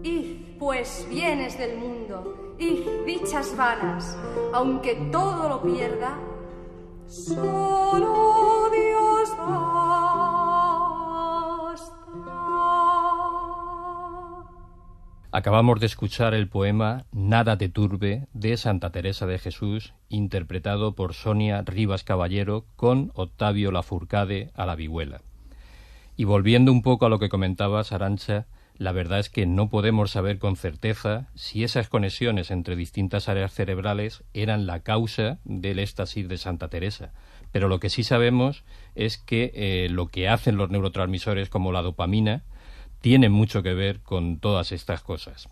Id, pues, bienes del mundo, id, dichas vanas, aunque todo lo pierda, solo Dios basta. Acabamos de escuchar el poema Nada te turbe de Santa Teresa de Jesús, interpretado por Sonia Rivas Caballero con Octavio Lafourcade a la vihuela. Y volviendo un poco a lo que comentabas, Arantxa, la verdad es que no podemos saber con certeza si esas conexiones entre distintas áreas cerebrales eran la causa del éxtasis de Santa Teresa. Pero lo que sí sabemos es que lo que hacen los neurotransmisores como la dopamina tiene mucho que ver con todas estas cosas.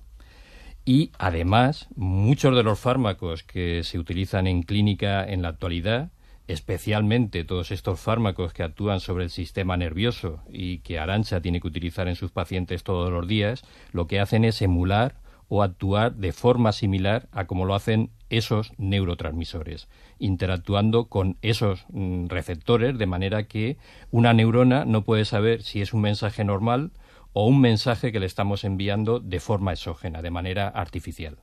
Y además, muchos de los fármacos que se utilizan en clínica en la actualidad, especialmente todos estos fármacos que actúan sobre el sistema nervioso y que Arantxa tiene que utilizar en sus pacientes todos los días, lo que hacen es emular o actuar de forma similar a como lo hacen esos neurotransmisores, interactuando con esos receptores, de manera que una neurona no puede saber si es un mensaje normal o un mensaje que le estamos enviando de forma exógena, de manera artificial.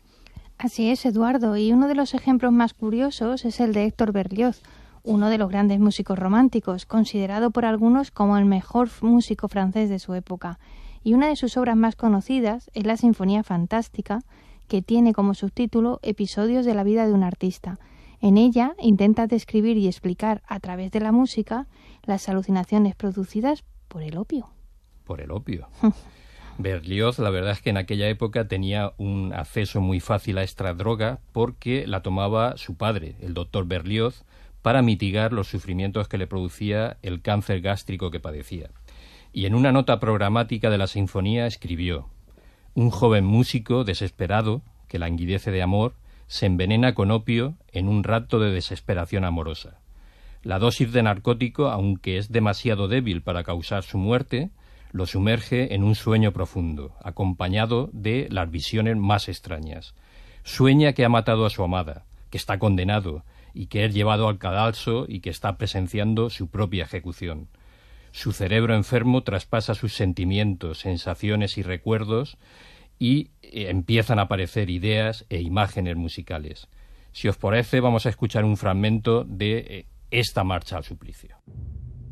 Así es, Eduardo, y uno de los ejemplos más curiosos es el de Héctor Berlioz, uno de los grandes músicos románticos, considerado por algunos como el mejor músico francés de su época. Y una de sus obras más conocidas es la Sinfonía Fantástica, que tiene como subtítulo Episodios de la vida de un artista. En ella intenta describir y explicar a través de la música las alucinaciones producidas por el opio. Por el opio. Berlioz, la verdad es que en aquella época tenía un acceso muy fácil a esta droga porque la tomaba su padre, el doctor Berlioz, para mitigar los sufrimientos que le producía el cáncer gástrico que padecía. Y en una nota programática de la sinfonía escribió: un joven músico desesperado, que languidece de amor, se envenena con opio en un rato de desesperación amorosa. La dosis de narcótico, aunque es demasiado débil para causar su muerte, lo sumerge en un sueño profundo, acompañado de las visiones más extrañas. Sueña que ha matado a su amada, que está condenado y que es llevado al cadalso y que está presenciando su propia ejecución. Su cerebro enfermo traspasa sus sentimientos, sensaciones y recuerdos y empiezan a aparecer ideas e imágenes musicales. Si os parece, vamos a escuchar un fragmento de esta marcha al suplicio.